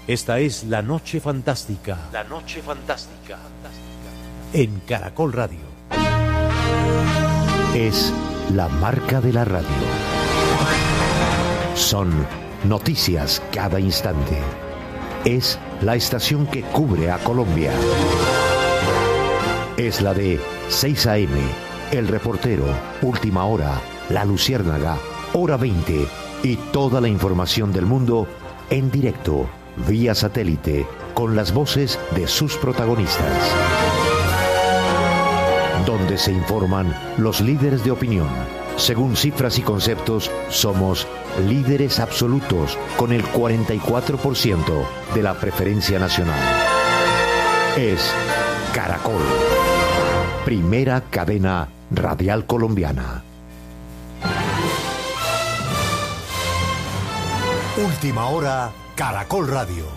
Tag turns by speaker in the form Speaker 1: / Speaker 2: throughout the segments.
Speaker 1: Esta es La Noche Fantástica. La Noche Fantástica. En Caracol Radio. Es la marca de la radio. Son noticias cada instante. Es la estación que cubre a Colombia. Es la de 6 AM, El Reportero, Última Hora, La Luciérnaga, Hora 20 y toda la información del mundo en directo, vía satélite, con las voces de sus protagonistas. Donde se informan los líderes de opinión. Según cifras y conceptos, somos líderes absolutos con el 44% de la preferencia nacional. Es Caracol, primera cadena radial colombiana.
Speaker 2: Última Hora, Caracol Radio.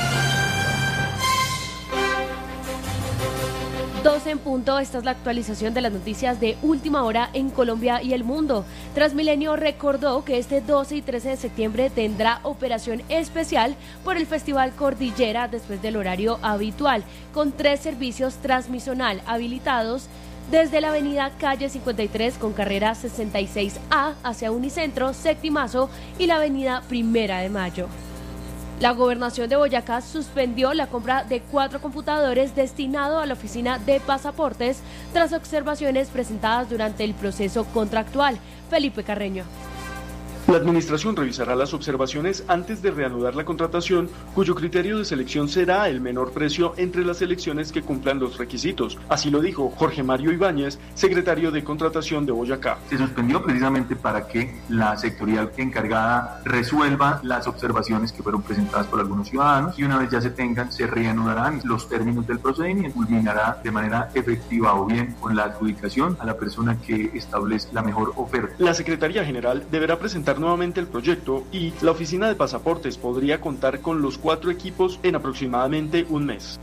Speaker 3: 12 en punto, esta es la actualización de las noticias de Última Hora en Colombia y el mundo. Transmilenio recordó que este 12 y 13 de septiembre tendrá operación especial por el Festival Cordillera después del horario habitual, con 3 servicios transmisional habilitados desde la avenida Calle 53 con carrera 66A hacia Unicentro, Septimazo y la avenida Primera de Mayo. La gobernación de Boyacá suspendió la compra de 4 computadores destinados a la oficina de pasaportes tras observaciones presentadas durante el proceso contractual. Felipe Carreño.
Speaker 4: La administración revisará las observaciones antes de reanudar la contratación, cuyo criterio de selección será el menor precio entre las selecciones que cumplan los requisitos. Así lo dijo Jorge Mario Ibáñez, secretario de Contratación de Boyacá.
Speaker 5: Se suspendió precisamente para que la sectorial encargada resuelva las observaciones que fueron presentadas por algunos ciudadanos y una vez ya se tengan, se reanudarán los términos del procedimiento, culminará de manera efectiva o bien con la adjudicación a la persona que establece la mejor oferta.
Speaker 4: La Secretaría General deberá presentar nuevamente el proyecto y la oficina de pasaportes podría contar con los 4 equipos en aproximadamente un mes.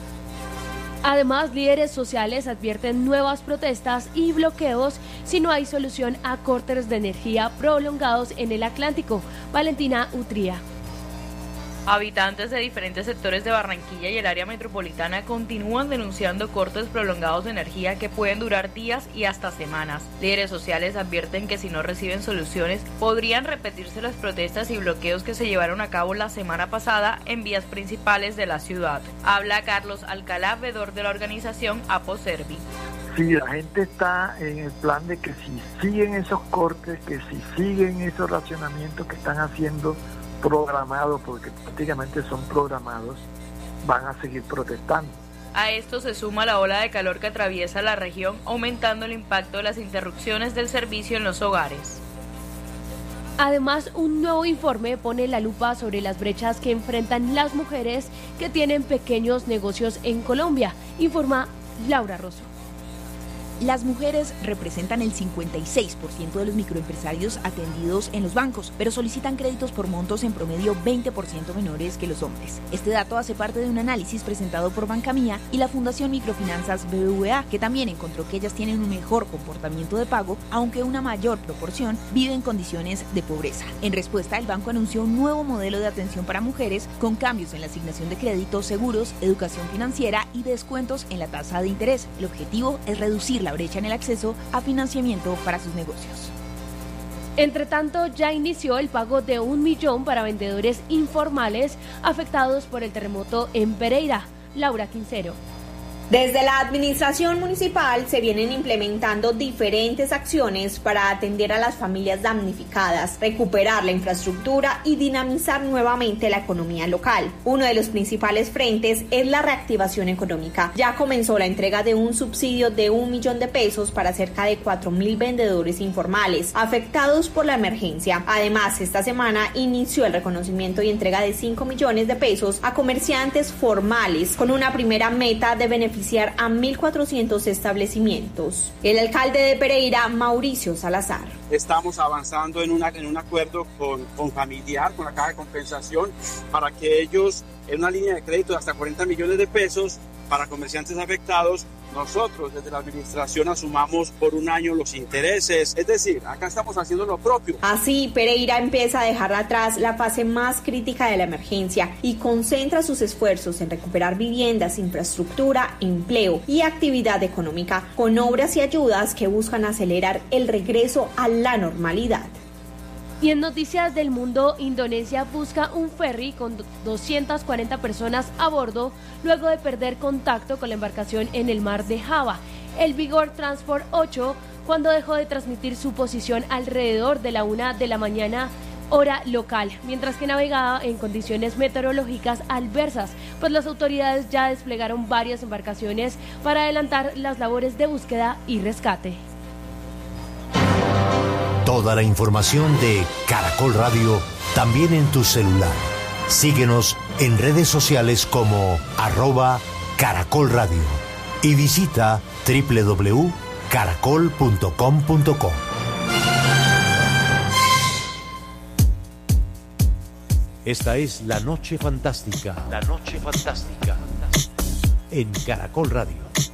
Speaker 3: Además, líderes sociales advierten nuevas protestas y bloqueos si no hay solución a cortes de energía prolongados en el Atlántico. Valentina Utría.
Speaker 6: Habitantes de diferentes sectores de Barranquilla y el área metropolitana continúan denunciando cortes prolongados de energía que pueden durar días y hasta semanas. Líderes sociales advierten que si no reciben soluciones, podrían repetirse las protestas y bloqueos que se llevaron a cabo la semana pasada en vías principales de la ciudad. Habla Carlos Alcalá, veedor de la organización Aposervi.
Speaker 7: Sí, la gente está en el plan de que si siguen esos cortes, que si siguen esos racionamientos que están haciendo programados, porque prácticamente son programados, van a seguir protestando.
Speaker 6: A esto se suma la ola de calor que atraviesa la región, aumentando el impacto de las interrupciones del servicio en los hogares.
Speaker 3: Además, un nuevo informe pone la lupa sobre las brechas que enfrentan las mujeres que tienen pequeños negocios en Colombia, informa Laura Rosso.
Speaker 8: Las mujeres representan el 56% de los microempresarios atendidos en los bancos, pero solicitan créditos por montos en promedio 20% menores que los hombres. Este dato hace parte de un análisis presentado por Bancamía y la Fundación Microfinanzas BBVA, que también encontró que ellas tienen un mejor comportamiento de pago, aunque una mayor proporción vive en condiciones de pobreza. En respuesta, el banco anunció un nuevo modelo de atención para mujeres con cambios en la asignación de créditos, seguros, educación financiera y descuentos en la tasa de interés. El objetivo es reducir la brecha en el acceso a financiamiento para sus negocios.
Speaker 3: Entre tanto, ya inició el pago de 1 millón para vendedores informales afectados por el terremoto en Pereira. Laura Quincero.
Speaker 9: Desde la administración municipal se vienen implementando diferentes acciones para atender a las familias damnificadas, recuperar la infraestructura y dinamizar nuevamente la economía local. Uno de los principales frentes es la reactivación económica. Ya comenzó la entrega de un subsidio de 1 millón de pesos para cerca de 4.000 vendedores informales afectados por la emergencia. Además, esta semana inició el reconocimiento y entrega de 5 millones de pesos a comerciantes formales, con una primera meta de beneficiar a 1.400 establecimientos. El alcalde de Pereira, Mauricio Salazar.
Speaker 10: Estamos avanzando en un acuerdo con Familiar, con la Caja de Compensación, para que ellos, en una línea de crédito de hasta 40 millones de pesos para comerciantes afectados, nosotros desde la administración asumamos por un año los intereses, es decir, acá estamos haciendo lo propio.
Speaker 9: Así, Pereira empieza a dejar atrás la fase más crítica de la emergencia y concentra sus esfuerzos en recuperar viviendas, infraestructura, empleo y actividad económica, con obras y ayudas que buscan acelerar el regreso a la normalidad.
Speaker 3: Y en noticias del mundo, Indonesia busca un ferry con 240 personas a bordo luego de perder contacto con la embarcación en el mar de Java. El Vigor Transport 8, cuando dejó de transmitir su posición alrededor de la 1 de la mañana, hora local, mientras que navegaba en condiciones meteorológicas adversas, pues las autoridades ya desplegaron varias embarcaciones para adelantar las labores de búsqueda y rescate.
Speaker 2: Toda la información de Caracol Radio también en tu celular. Síguenos en redes sociales como @Caracol Radio y visita www.caracol.com.co. Esta es La Noche Fantástica. La Noche Fantástica. En Caracol Radio.